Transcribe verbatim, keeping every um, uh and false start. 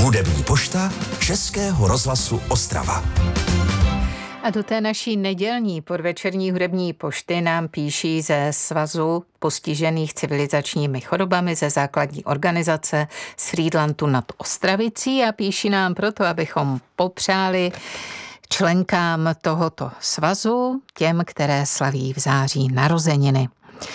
Hudební pošta Českého rozhlasu Ostrava. A do té naší nedělní podvečerní hudební pošty nám píší ze Svazu postižených civilizačními chorobami ze základní organizace z Frýdlantu nad Ostravicí a píší nám proto, abychom popřáli členkám tohoto svazu, těm, které slaví v září narozeniny.